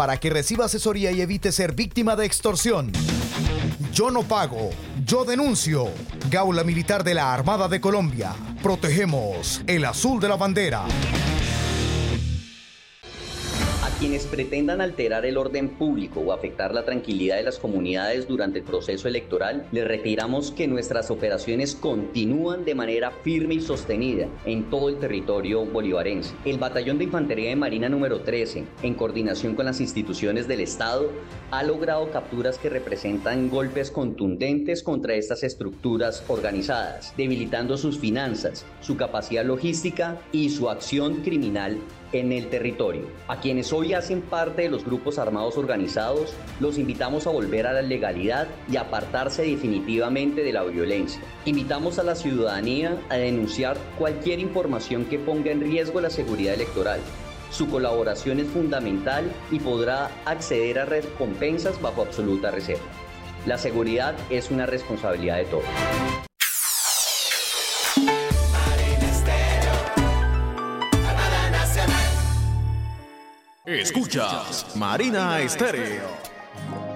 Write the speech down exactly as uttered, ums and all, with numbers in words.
para que reciba asesoría y evite ser víctima de extorsión. Yo no pago, yo denuncio. Gaula Militar de la Armada de Colombia. Protegemos el azul de la bandera. Quienes pretendan alterar el orden público o afectar la tranquilidad de las comunidades durante el proceso electoral, les reiteramos que nuestras operaciones continúan de manera firme y sostenida en todo el territorio bolivarense. El Batallón de Infantería de Marina número trece, en coordinación con las instituciones del Estado, ha logrado capturas que representan golpes contundentes contra estas estructuras organizadas, debilitando sus finanzas, su capacidad logística y su acción criminal en el territorio. A quienes hoy hacen parte de los grupos armados organizados, los invitamos a volver a la legalidad y a apartarse definitivamente de la violencia. Invitamos a la ciudadanía a denunciar cualquier información que ponga en riesgo la seguridad electoral. Su colaboración es fundamental y podrá acceder a recompensas bajo absoluta reserva. La seguridad es una responsabilidad de todos. Escuchas Marina Estéreo.